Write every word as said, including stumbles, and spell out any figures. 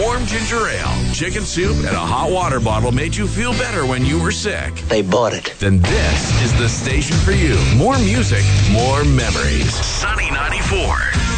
warm ginger ale, chicken soup, and a hot water bottle made you feel better when you were sick, They bought it. then this is the station for you. More music, more memories. Sunny ninety-four.